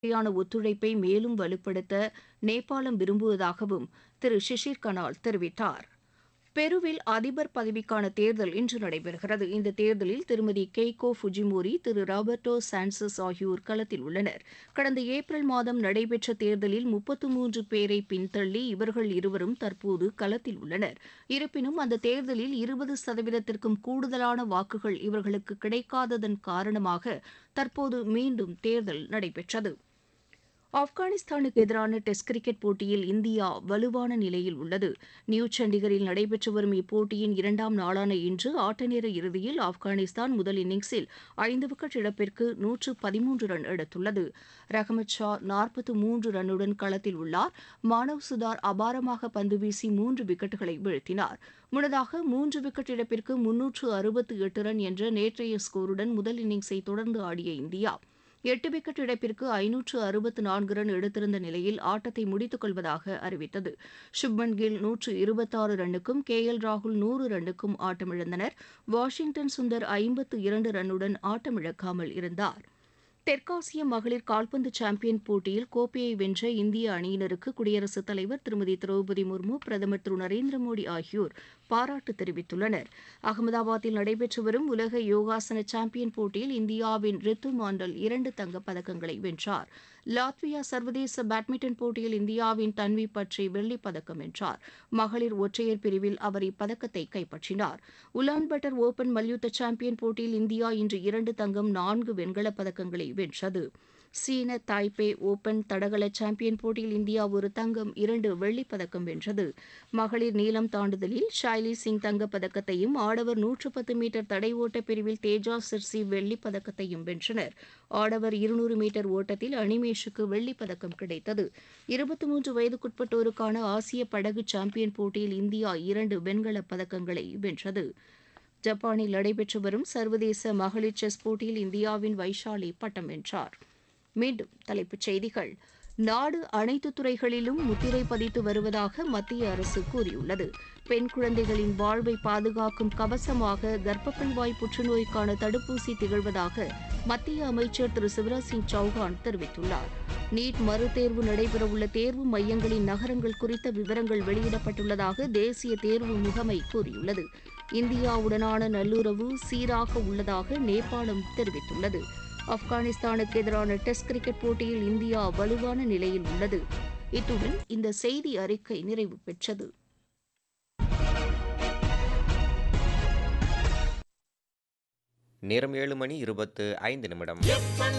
இடையேயான ஒத்துழைப்பை மேலும் வலுப்படுத்த நேபாளம் விரும்புவதாகவும் திரு ஷிஷிர் கனால் தெரிவித்தார். பெருவில் அதிபர் பதவிக்கான தேர்தல் இன்று நடைபெறுகிறது. இந்த தேர்தலில் திருமதி கெய்கோ ஃபுஜிமோரி, திரு ராபர்டோ சான்சஸ் ஆகியோர் களத்தில் உள்ளனர். கடந்த ஏப்ரல் மாதம் நடைபெற்ற தேர்தலில் 33 பேரை பின்தள்ளி இவர்கள் இருவரும் தற்போது களத்தில் உள்ளனர். இருப்பினும் அந்த தேர்தலில் 20%த்திற்கும் கூடுதலான வாக்குகள் இவர்களுக்கு கிடைக்காததன் காரணமாக தற்போது மீண்டும் தேர்தல் நடைபெற்றது. ஆப்கானிஸ்தானுக்கு எதிரான டெஸ்ட் கிரிக்கெட் போட்டியில் இந்தியா வலுவான நிலையில் உள்ளது. நியூ சண்டிகரில் நடைபெற்று வரும் இப்போட்டியின் 2ஆம் நாளான இன்று ஆட்டநேர இறுதியில் ஆப்கானிஸ்தான் முதல் இன்னிங்ஸில் 5 விக்கெட் இழப்பிற்கு 113 ரன் எடுத்துள்ளது. ரஹமத் ஷா 43 ரன்னுடன் களத்தில் உள்ளார். மானவ் சுதார் அபாரமாக பந்து வீசி 3 விக்கெட்டுகளை வீழ்த்தினார். முன்னதாக 3 விக்கெட் இழப்பிற்கு 368 ரன் என்ற நேற்றைய ஸ்கோருடன் முதல் இன்னிங்ஸை தொடர்ந்து ஆடிய இந்தியா 8 விக்கெட் இழப்பிற்கு 564 ரன் எடுத்திருந்த நிலையில் ஆட்டத்தை முடித்துக் கொள்வதாக அறிவித்தது. சுப்மன் கில் 126 ரன்னுக்கும் ராகுல் 100 ரன்னுக்கும் ஆட்டமிழந்தனர். வாஷிங்டன் சுந்தர் 52 ரன்னுடன் ஆட்டமிழக்காமல் இருந்தார். தெற்காசிய மகளிர் கால்பந்து சாம்பியன் போட்டியில் கோப்பையை வென்ற இந்திய அணியினருக்கு குடியரசுத் தலைவர் திருமதி திரௌபதி முர்மு, பிரதமர் திரு நரேந்திர மோடி ஆகியோர் பாராட்டு தெரிவித்துள்ளனர். அகமதாபாத்தில் நடைபெற்று வரும் உலக யோகாசன சாம்பியன் போட்டியில் இந்தியாவின் ரித்து மாண்டல் 2 தங்கப் பதக்கங்களை வென்றார். லாத்வியா சர்வதேச பேட்மிண்டன் போட்டியில் இந்தியாவின் தன்வி பட்ரி வெள்ளிப் பதக்கம் வென்றார். மகளிர் ஒற்றையர் பிரிவில் அவர் இப்பதக்கத்தை கைப்பற்றினார். உலான்பட்டர் ஓபன் மல்யுத்த சாம்பியன் போட்டியில் இந்தியா இன்று 2 தங்கம் 4 வெண்கலப் பதக்கங்களை வென்றது. சீன தாய்பே ஓபன் தடகள சாம்பியன் போட்டியில் இந்தியா 1 தங்கம் 2 வெள்ளிப் பதக்கம் வென்றது. மகளிர் நீளம் தாண்டுதலில் ஷைலி சிங் தங்கப் பதக்கத்தையும், ஆடவர் 110 மீட்டர் தடை ஓட்டப் பிரிவில் தேஜா சிர்சி வெள்ளிப் பதக்கத்தையும் வென்றனர். ஆடவர் 200 மீட்டர் ஓட்டத்தில் அனிமேஷுக்கு வெள்ளிப் பதக்கம் கிடைத்தது. 23 வயதுக்குட்பட்டோருக்கான ஆசிய படகு சாம்பியன் போட்டியில் இந்தியா 2 வெண்கலப் பதக்கங்களை வென்றது. ஜப்பானில் நடைபெற்று வரும் சர்வதேச மகளிர் செஸ் போட்டியில் இந்தியாவின் வைஷாலி பட்டம் வென்றார். மீண்டும் தலைப்புச் செய்திகள். நாடு அனைத்து துறைகளிலும் முத்திரை பதித்து வருவதாக மத்திய அரசு கூறியுள்ளது. பெண் குழந்தைகளின் வாழ்வை பாதுகாக்கும் கவசமாக கர்ப்பப்பை வாய் புற்றுநோய்க்கான தடுப்பூசி திகழ்வதாக மத்திய அமைச்சர் திரு சிவராஜ் சிங் சௌஹான் தெரிவித்துள்ளார். நீட் மறுதேர்வு நடைபெறவுள்ள தேர்வு மையங்களின் நகரங்கள் குறித்த விவரங்கள் வெளியிடப்பட்டுள்ளதாக தேசிய தேர்வு முகமை கூறியுள்ளது. இந்தியாவுடனான நல்லுறவு சீராக உள்ளதாக நேபாளம் தெரிவித்துள்ளது. ஆப்கானிஸ்தானுக்கு எதிரான டெஸ்ட் கிரிக்கெட் போட்டியில் இந்தியா வலுவான நிலையில் உள்ளது. இத்துடன் இந்த செய்தி அறிக்கை நிறைவு பெற்றது. நேரம் 7:25